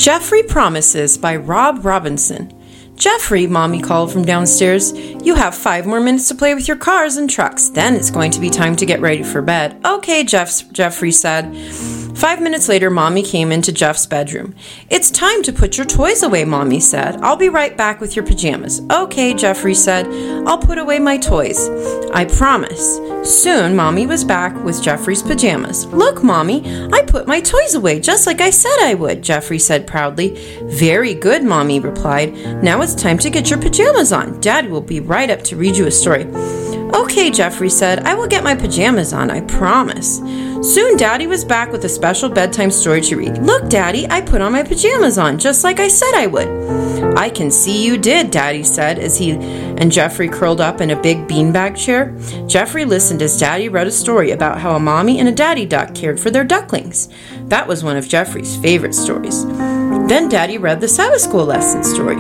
Jeffrey Promises by Rob Robinson. Jeffrey, Mommy called from downstairs, you have 5 more minutes to play with your cars and trucks. Then it's going to be time to get ready for bed. Okay, Jeffrey said. 5 minutes later, Mommy came into Jeff's bedroom. It's time to put your toys away, Mommy said. I'll be right back with your pajamas. Okay, Jeffrey said. I'll put away my toys. I promise. Soon, Mommy was back with Jeffrey's pajamas. Look, Mommy, I put my toys away just like I said I would, Jeffrey said proudly. Very good, Mommy replied. Now it's time to get your pajamas on. Daddy will be right up to read you a story. Okay, Jeffrey said. I will get my pajamas on, I promise. Soon, Daddy was back with a special bedtime story to read. Look, Daddy, I put on my pajamas on, just like I said I would. I can see you did, Daddy said, as he and Jeffrey curled up in a big beanbag chair. Jeffrey listened as Daddy read a story about how a mommy and a daddy duck cared for their ducklings. That was one of Jeffrey's favorite stories. Then Daddy read the Sabbath school lesson story.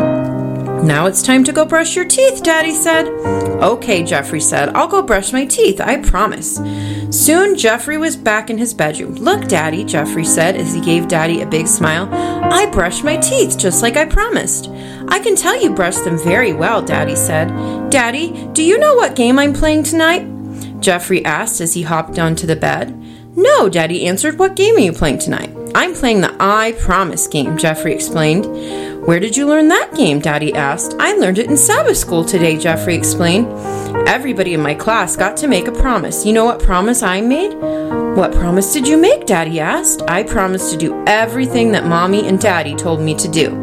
Now it's time to go brush your teeth, Daddy said. Okay, Jeffrey said. I'll go brush my teeth, I promise. Soon, Jeffrey was back in his bedroom. Look, Daddy, Jeffrey said as he gave Daddy a big smile. I brushed my teeth just like I promised. I can tell you brushed them very well, Daddy said. Daddy, do you know what game I'm playing tonight? Jeffrey asked as he hopped onto the bed. No, Daddy answered. What game are you playing tonight? I'm playing the I Promise game, Jeffrey explained. Where did you learn that game? Daddy asked. I learned it in Sabbath school today, Jeffrey explained. Everybody in my class got to make a promise. You know what promise I made? What promise did you make? Daddy asked. I promised to do everything that Mommy and Daddy told me to do.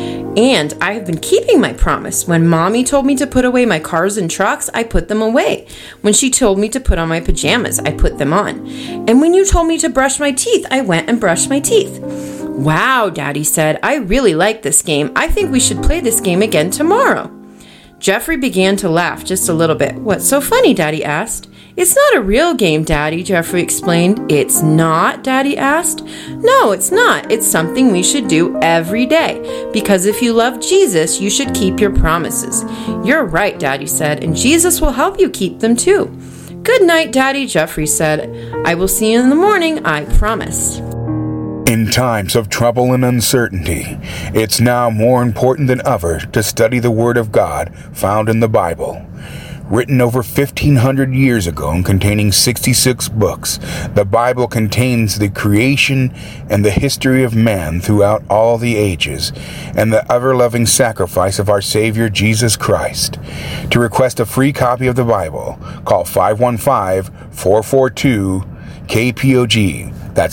And I have been keeping my promise. When Mommy told me to put away my cars and trucks, I put them away. When she told me to put on my pajamas, I put them on. And when you told me to brush my teeth, I went and brushed my teeth. Wow, Daddy said, I really like this game. I think we should play this game again tomorrow. Jeffrey began to laugh just a little bit. What's so funny? Daddy asked. It's not a real game, Daddy, Jeffrey explained. It's not? Daddy asked. No, it's not. It's something we should do every day. Because if you love Jesus, you should keep your promises. You're right, Daddy said, and Jesus will help you keep them too. Good night, Daddy, Jeffrey said. I will see you in the morning, I promise. In times of trouble and uncertainty, it's now more important than ever to study the Word of God found in the Bible. Written over 1,500 years ago and containing 66 books, the Bible contains the creation and the history of man throughout all the ages and the ever-loving sacrifice of our Savior Jesus Christ. To request a free copy of the Bible, call 515-442-KPOG. That's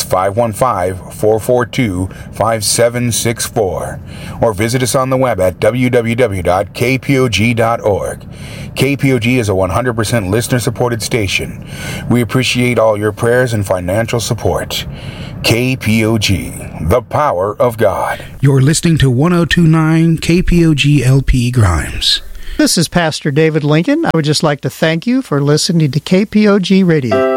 515-442-5764. Or visit us on the web at www.kpog.org. KPOG is a 100% listener-supported station. We appreciate all your prayers and financial support. KPOG, the power of God. You're listening to 102.9 KPOG LP Grimes. This is Pastor David Lincoln. I would just like to thank you for listening to KPOG Radio.